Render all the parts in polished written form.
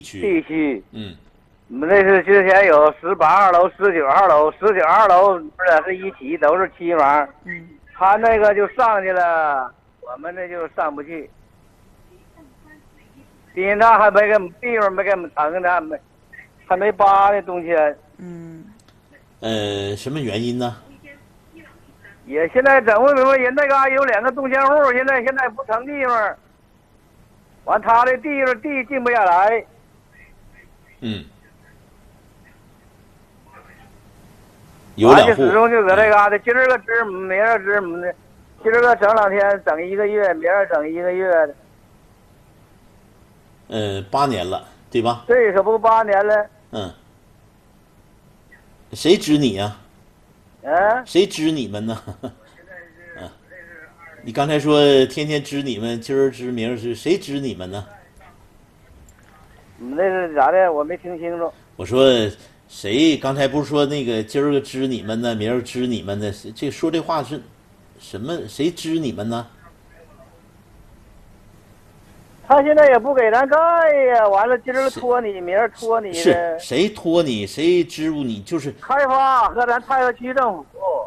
地区， 我们那是之前有18号楼、19号楼、19号楼不是是一起都是期房，他那个就上去了，我们那就上不去，因为他还没给地方没给我们腾呢，还没扒呢冬天。 什么原因呢？ 也现在整不明白，人那嘎有2个动迁户，现在不成地方，完他的地定不下来。 有2户， 始终就搁这嘎达，今儿个支，明儿支，今儿个整2天，整1个月，明儿整1个月的。 8年了，对吧？ 这可不8年了。 谁支你呀？谁支你们呢？你刚才说天天支你们，今儿支明儿支，谁支你们呢？ 那是咋的？我没听清楚。 我说谁？刚才不是说那个今儿个支你们呢，明儿支你们呢？这说这话是什么？谁支你们呢？ 他现在也不给咱盖呀，完了今儿拖你，明儿拖你的。 是谁拖你？谁支付你？就是开发和咱太原区政府，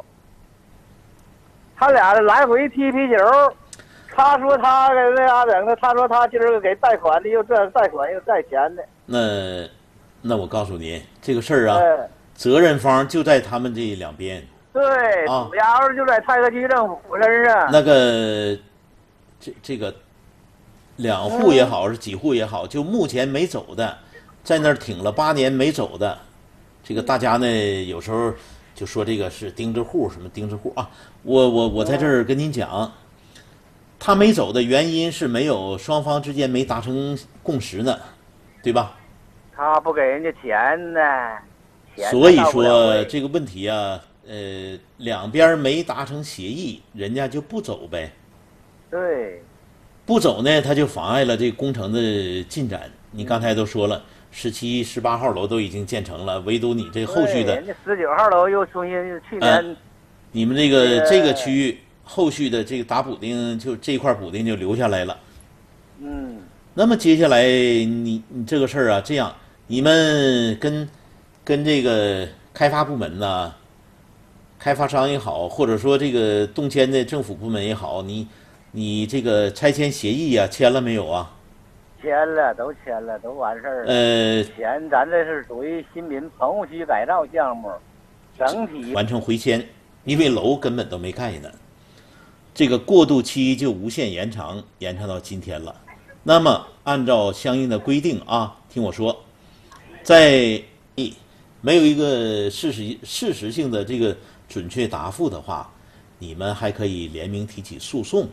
他俩来回踢皮球。他说他给那啥整的，他说他今儿个给贷款的，又这贷款又贷钱的。 那我告诉您，这个事儿啊，责任方就在他们这2边。 对，主要就在太原区政府身上。 那个，这个。2户也好，是几户也好，就目前没走的，在那儿挺了8年没走的，这个大家呢有时候就说这个是钉子户，什么钉子户啊？我在这儿跟您讲，他没走的原因是没有双方之间没达成共识呢，对吧？ 他不给人家钱呢， 所以说这个问题啊，两边没达成协议，人家就不走呗。 对。 不走呢，他就妨碍了这个工程的进展。你刚才都说了，17、18号楼都已经建成了，唯独你这后续的， 人家19号楼又重新去年， 你们这个区域后续的这个打补丁，就这块补丁就留下来了。那么接下来你这个事儿啊，这样你们跟这个开发部门呐，开发商也好，或者说这个动迁的政府部门也好，你这个拆迁协议啊，签了没有啊？ 签了，都签了，都完事儿了。签咱这是属于新民棚户区改造项目，整体完成回迁，因为楼根本都没盖呢。这个过渡期就无限延长到今天了。那么按照相应的规定啊，听我说，在没有一个事实性的这个准确答复的话，你们还可以联名提起诉讼。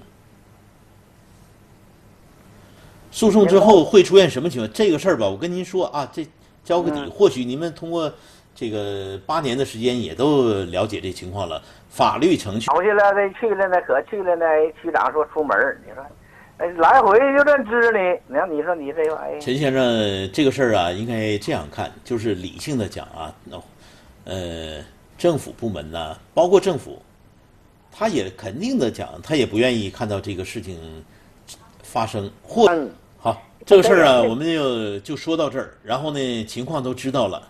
诉讼之后会出现什么情况？这个事儿吧，我跟您说啊，这交个底，或许你们通过这个8年的时间也都了解这情况了。法律程序。 跑去了，那去了那可去了那区长说出门，你说，来回就这支你，你说你这玩意。 陈先生，这个事儿啊，应该这样看，就是理性的讲啊，政府部门呢，包括政府，他也肯定的讲，他也不愿意看到这个事情发生。好，这个事儿啊，我们就说到这儿。然后呢，情况都知道了，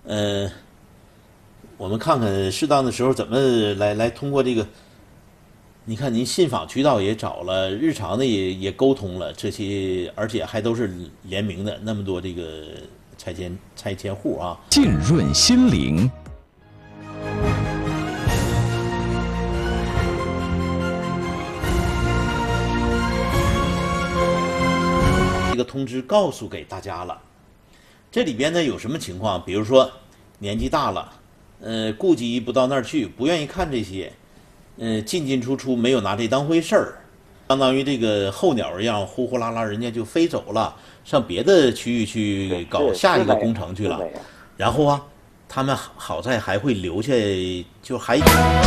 我们看看适当的时候怎么来通过这个。你看，您信访渠道也找了，日常的也沟通了这些，而且还都是联名的，那么多这个拆迁户啊， 浸润心灵。 这个通知告诉给大家了，这里边呢有什么情况？比如说年纪大了，顾及不到那儿去，不愿意看这些，进出出没有拿这当回事儿，相当于这个候鸟一样，呼呼啦啦人家就飞走了，上别的区域去搞下一个工程去了。然后啊，他们好在还会留下，就还。